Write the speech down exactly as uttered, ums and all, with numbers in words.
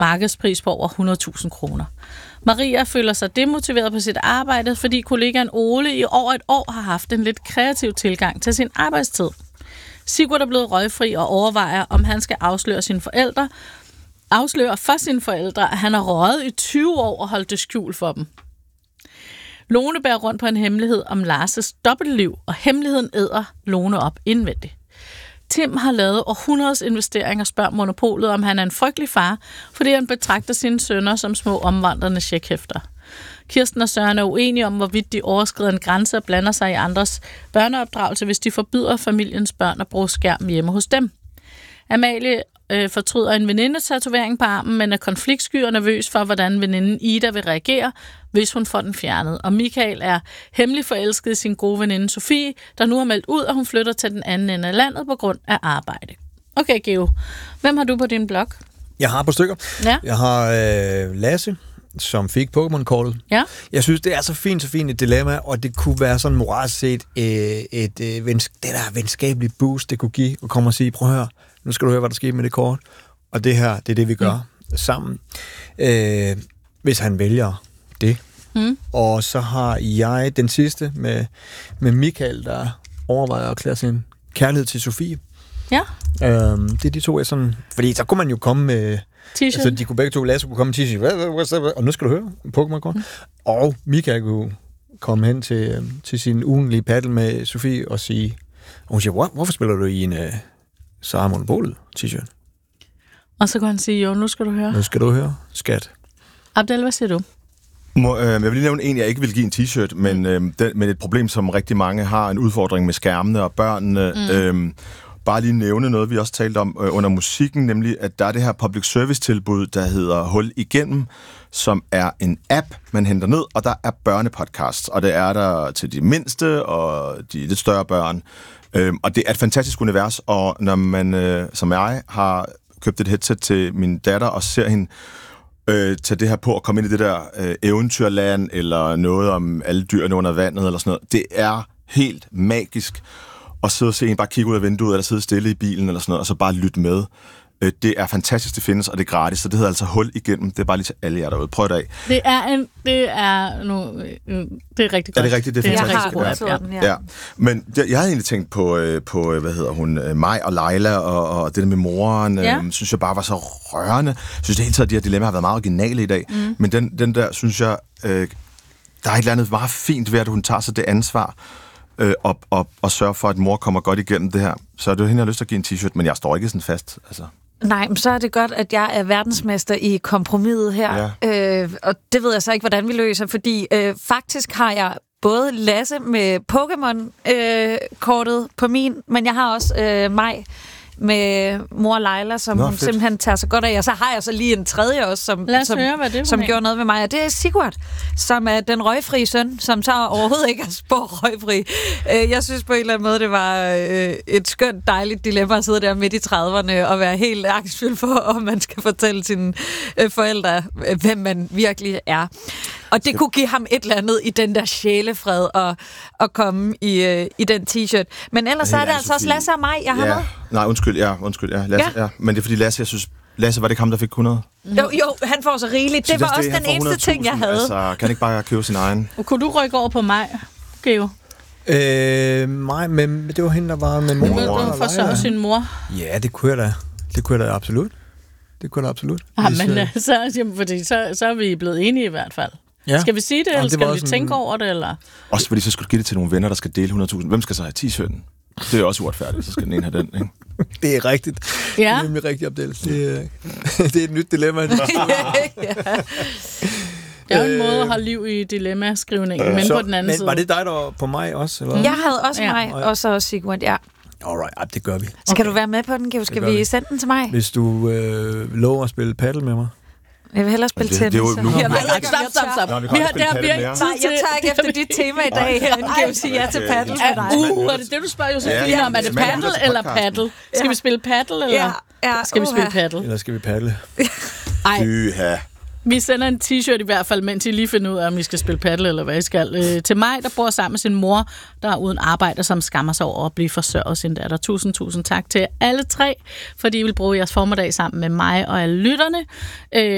markedspris på over hundrede tusind kroner. Maria føler sig demotiveret på sit arbejde, fordi kollegaen Ole i over et år har haft en lidt kreativ tilgang til sin arbejdstid. Sigurd er blevet røgfri og overvejer, om han skal afsløre sine forældre, afsløre for sine forældre, at han har røget i tyve år og holdt det skjult for dem. Lone bærer rundt på en hemmelighed om Lars' dobbeltliv, og hemmeligheden æder Lone op indvendigt. Tim har lavet århundredes investeringer og spørger Monopolet, om han er en frygtelig far, fordi han betragter sine sønner som små omvandrende checkhæfter. Kirsten og Søren er uenige om, hvorvidt de overskrider en grænse og blander sig i andres børneopdragelse, hvis de forbyder familiens børn at bruge skærm hjemme hos dem. Amalie øh, fortryder en venindetatovering på armen, men er konfliktsky og nervøs for, hvordan veninden Ida vil reagere, hvis hun får den fjernet. Og Michael er hemmelig forelsket i sin gode veninde Sofie, der nu har meldt ud, at hun flytter til den anden ende af landet på grund af arbejde. Okay, Geo. Hvem har du på din blog? Jeg har et par stykker. Ja. Jeg har øh, Lasse, som fik Pokémon-kortet. Ja. Jeg synes, det er så fint, så fint et dilemma, og det kunne være sådan moralsk set øh, et, øh, vens- det der venskabelige boost, det kunne give, og komme og sige, prøv at høre, nu skal du høre, hvad der sker med det kort, og det her, det er det, vi gør mm. sammen. Øh, hvis han vælger det. Mm. Og så har jeg den sidste med, med Michael, der overvejer at klæde sin kærlighed til Sofie. Ja. Øh, det er de to, jeg sådan... Fordi så kunne man jo komme med... T-shirt. Altså, de kunne begge to, Lasse kunne komme med t-shirt, og nu skal du høre Pokémon-kort. Mm. Og Michael kunne komme hen til, til sin ugenlige paddle med Sofie og sige, og hun siger, Hvor, hvorfor spiller du i en uh, Sara Monopolet t-shirt? Og så kan han sige, jo, nu skal du høre. Nu skal du høre, skat. Abdel, hvad siger du? Må, øh, jeg vil lige nævne en, jeg ikke vil give en t-shirt, men, øh, den, men et problem, som rigtig mange har, en udfordring med skærmene og børnene. Mm. Øh, bare lige nævne noget, vi også talte om øh, under musikken, nemlig at der er det her public service-tilbud, der hedder Hul Igennem, som er en app, man henter ned, og der er børnepodcasts, og det er der til de mindste og de lidt større børn. Øh, og det er et fantastisk univers, og når man, øh, som jeg, har købt et headset til min datter og ser hende Øh, tage det her på og komme ind i det der øh, eventyrland, eller noget om alle dyrene under vandet, eller sådan noget. Det er helt magisk at sidde og se en bare kigge ud af vinduet, eller sidde stille i bilen, eller sådan noget, og så bare lytte med. Øh, det er fantastisk, det findes, og det er gratis, så det hedder altså Hul Igennem. Det er bare lige til alle jer derude. Prøv det af. Det er en, det er nu, det er rigtig godt. Er det rigtigt? Det er det fantastisk. Er rigtig godt, ja. Ja. Men jeg, jeg havde egentlig tænkt på, øh, på hvad hedder hun, mig og Leila, og, og det der med moren, øh, ja. synes jeg bare var så rørende. Jeg synes det hele taget, de her dilemmaer har været meget originale i dag. Mm. Men den, den der, synes jeg, øh, der er et eller andet meget fint ved, at hun tager sig det ansvar, øh, og, og, og sørger for, at mor kommer godt igennem det her. Så er det jo hende, jeg har lyst til at give en t-shirt, men jeg står ikke sådan fast, altså. Nej, men så er det godt, at jeg er verdensmester i kompromiset her. Ja. Øh, og det ved jeg så ikke, hvordan vi løser, fordi øh, faktisk har jeg både Lasse med Pokémon-kortet øh, på min, men jeg har også øh, mig med mor Leila, som Nå, hun fedt. simpelthen tager så godt af. Og så har jeg så lige en tredje også, som, som, høre, som gjorde noget med mig. Og det er Sigurd, som er den røgfri søn, som så overhovedet ikke er spor røgfri. Jeg synes på en eller anden måde, det var et skønt, dejligt dilemma at sidde der midt i trediverne og være helt angstfyldt for, om man skal fortælle sine forældre, hvem man virkelig er. Og det kunne give ham et eller andet i den der sjælefred og, og komme i, i den t-shirt. Men ellers ja, er det altså også Lasse og mig, jeg har ja. med. Nej, undskyld, ja, undskyld, ja. Lasse, ja. ja. Men det er fordi Lasse, jeg synes, Lasse, var det ikke ham, der fik hundrede? Mm. Jo, jo, han får så rigeligt. Det var det, også den eneste ting, jeg havde. Altså, kan ikke bare købe sin egen? Og kunne du rykke over på mig, Geo? Øh, mig, men det var hende, der var med mor. Du vil forsørge sin mor? Ja, det kunne jeg da. Det kunne jeg da absolut. Det kunne jeg da absolut. Ja, men så, jamen, fordi så, så er vi blevet enige i hvert fald. Ja. Skal vi sige det, eller det skal vi tænke en... over det? Eller? Også fordi så skulle du give det til nogle venner, der skal dele hundrede tusind. Hvem skal så have t-shirten? Det er også uretfærdigt, så skal den ene have den, ikke? Det er rigtigt. Ja. Det er nemlig rigtigt, Abdel. Det, det er et nyt dilemma. Det er jo en måde at holde liv i dilemma-skrivningen, ja. men så, på den anden men side. Var det dig, der var på mig også? Eller? Jeg havde også ja. mig, og så Sigurd, ja. Alright, det gør vi. Skal okay. du være med på den, Geo? Skal vi, vi sende den til mig? Hvis du øh, lover at spille paddle med mig. Jeg vil hellere spille tennis. Det, det er jo nu. Stop, stop, stop. Nå, vi har, det har, vi har ikke Nej, jeg tager ikke efter dit tema i dag her. Nu kan jo sige ja til paddle med dig. Uh, er det det, du spørger Josefine om? Er det paddle eller paddle? Skal vi spille paddle, eller skal vi spille paddle? Eller skal vi paddle? Ej. Vi sender en t-shirt i hvert fald, mens I lige finder ud af, om I skal spille paddle, eller hvad I skal. Øh, til mig, der bor sammen med sin mor, der er uden arbejde, som skammer sig over at blive forsørget af sin datter. Tusind, tusind tak til alle tre, fordi I vil bruge jeres formiddag sammen med mig og alle lytterne. Øh,